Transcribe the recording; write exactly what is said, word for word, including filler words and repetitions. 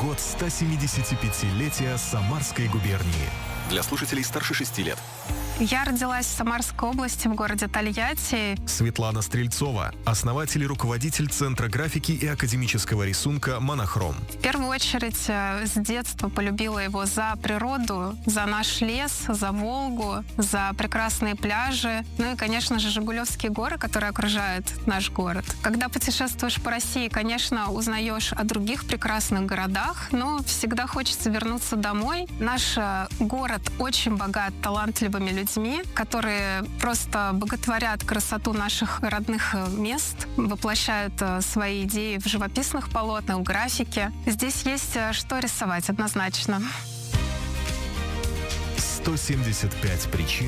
год ста семидесятипятилетия Самарской губернии. Для слушателей старше шести лет. Я родилась в Самарской области, в городе Тольятти. Светлана Стрельцова, основатель и руководитель Центра графики и академического рисунка «Монохром». В первую очередь, с детства полюбила его за природу, за наш лес, за Волгу, за прекрасные пляжи, ну и, конечно же, Жигулевские горы, которые окружают наш город. Когда путешествуешь по России, конечно, узнаешь о других прекрасных городах, но всегда хочется вернуться домой. Наш город очень богат талантливыми людьми, людьми, которые просто боготворят красоту наших родных мест, воплощают свои идеи в живописных полотнах, в графике. Здесь есть что рисовать, однозначно. сто семьдесят пять причин